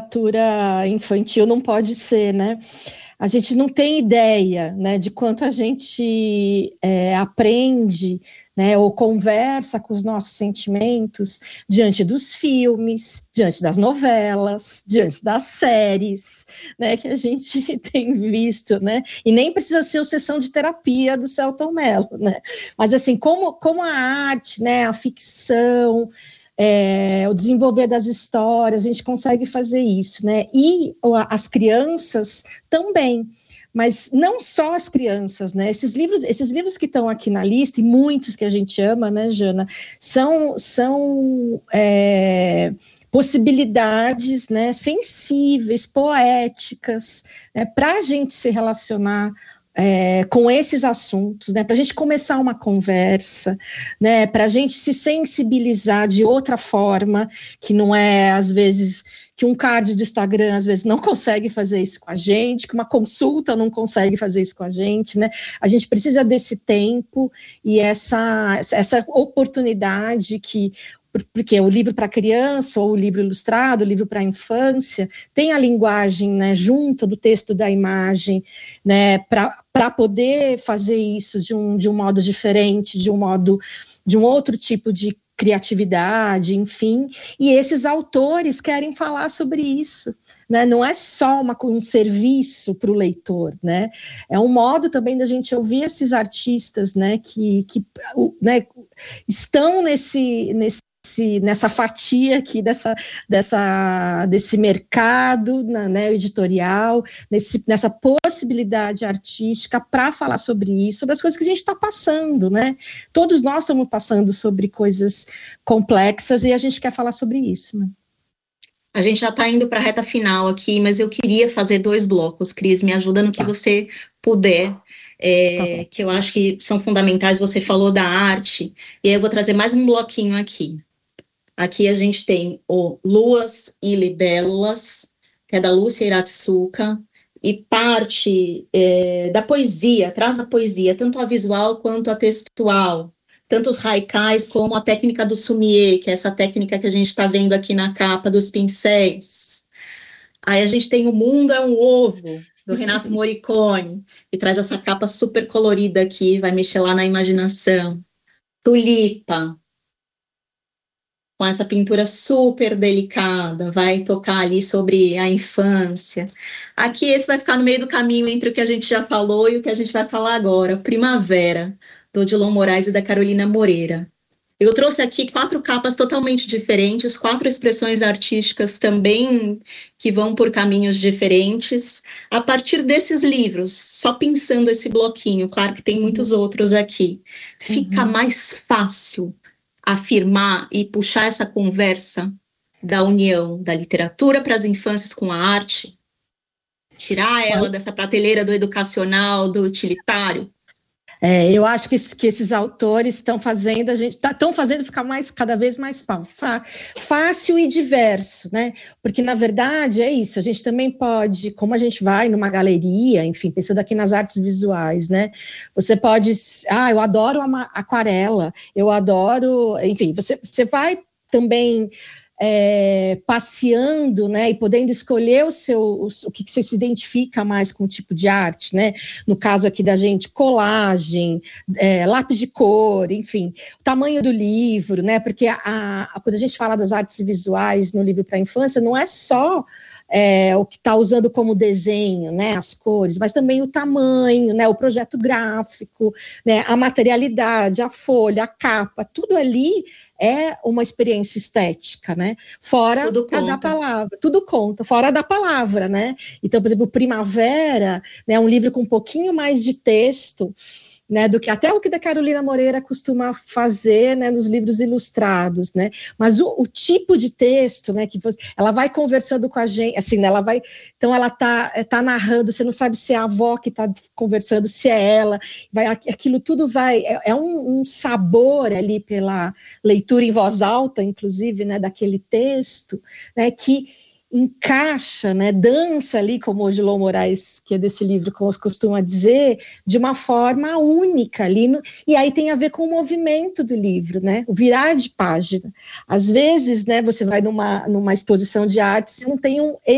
literatura infantil não pode ser, né? A gente não tem ideia, né, de quanto a gente aprende, né, ou conversa com os nossos sentimentos diante dos filmes, diante das novelas, diante das séries, né, que a gente tem visto, né, e nem precisa ser a sessão de terapia do Selton Mello, né, mas assim, como a arte, né, a ficção, o desenvolver das histórias, a gente consegue fazer isso, né? E as crianças também, mas não só as crianças, né? Esses livros que estão aqui na lista, e muitos que a gente ama, né, Jana, são possibilidades, né, sensíveis, poéticas, né, para a gente se relacionar com esses assuntos, né, para a gente começar uma conversa, né, para a gente se sensibilizar de outra forma, que não é, às vezes, que um card do Instagram, às vezes, não consegue fazer isso com a gente, que uma consulta não consegue fazer isso com a gente, né, a gente precisa desse tempo e essa oportunidade que porque o livro para criança, ou o livro ilustrado, o livro para infância, tem a linguagem, né, junto do texto da imagem, né, para poder fazer isso de um modo diferente, de um outro tipo de criatividade, enfim, e esses autores querem falar sobre isso, né, não é só um serviço para o leitor, né, é um modo também da gente ouvir esses artistas, né, que né, estão nessa fatia aqui desse mercado, né, editorial, nessa possibilidade artística para falar sobre isso, sobre as coisas que a gente está passando, né? Todos nós estamos passando sobre coisas complexas e a gente quer falar sobre isso, né? A gente já está indo para a reta final aqui, mas eu queria fazer 2 blocos, Cris, me ajuda no que você puder, que eu acho que são fundamentais. Você falou da arte, e aí eu vou trazer mais um bloquinho aqui. Aqui a gente tem o Luas e Libélulas, que é da Lúcia Iratsuka, e parte da poesia, traz a poesia, tanto a visual quanto a textual, tanto os haikais como a técnica do sumie, que é essa técnica que a gente está vendo aqui na capa dos pincéis. Aí a gente tem O Mundo é um Ovo, do Renato Morricone, que traz essa capa super colorida aqui, vai mexer lá na imaginação. Tulipa, com essa pintura super delicada, vai tocar ali sobre a infância. Aqui esse vai ficar no meio do caminho entre o que a gente já falou e o que a gente vai falar agora. Primavera, do Odilon Moraes e da Carolina Moreira. Eu trouxe aqui 4 capas totalmente diferentes, 4 expressões artísticas também que vão por caminhos diferentes. A partir desses livros, só pensando esse bloquinho, claro que tem muitos outros aqui, fica mais fácil afirmar e puxar essa conversa da união da literatura para as infâncias com a arte, tirar ela dessa prateleira do educacional, do utilitário. Eu acho que esses autores estão fazendo ficar cada vez mais fácil e diverso, né? Porque, na verdade, é isso, a gente também pode, como a gente vai numa galeria, enfim, pensando aqui nas artes visuais, né? Você pode, eu adoro aquarela, eu adoro, enfim, você vai também passeando, né, e podendo escolher o que você se identifica mais com o tipo de arte, né, no caso aqui da gente, colagem, lápis de cor, enfim, o tamanho do livro, né, porque quando a gente fala das artes visuais no livro para a infância, não é só o que está usando como desenho, né, as cores, mas também o tamanho, né, o projeto gráfico, né, a materialidade, a folha, a capa, tudo ali é uma experiência estética, né, fora da palavra, tudo conta, fora da palavra, né, então, por exemplo, Primavera, né, um livro com um pouquinho mais de texto, né, do que até o que a Carolina Moreira costuma fazer, né, nos livros ilustrados, né, mas o tipo de texto, né, que ela vai conversando com a gente, assim, né, então ela tá narrando, você não sabe se é a avó que está conversando, se é ela, aquilo tudo vai, um sabor ali pela leitura em voz alta, inclusive, né, daquele texto, né, que encaixa, né, dança ali, como o Odilon Moraes, que é desse livro, costuma dizer, de uma forma única ali, e aí tem a ver com o movimento do livro, né, o virar de página. Às vezes, né, você vai numa exposição de arte, você não tem